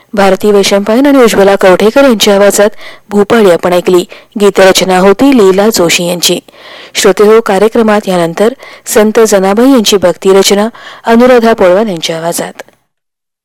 भारती वैशंपायन आणि उज्ज्वला कवठेकर यांच्या आवाजात भूपाळी आपण ऐकली. गीतरचना होती लीला जोशी यांची. श्रोतेहो, कार्यक्रमात यानंतर संत जनाबाई यांची भक्ती रचना अनुराधा पोळवाल यांच्या आवाजात.